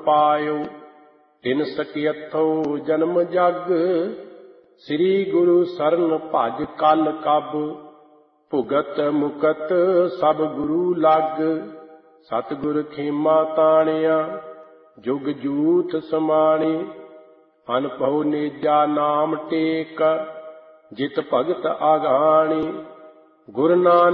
पायो। तिन सकियथो जन्म जग, श्री गुरु सरन भज कल कब। भुगत मुकत सब गुरु लग, सतगुर खेमा ताणिया जुग जूथ समाणी। अनभव नेजा नाम टेक, जित भगत आगाणी। गुरु नानक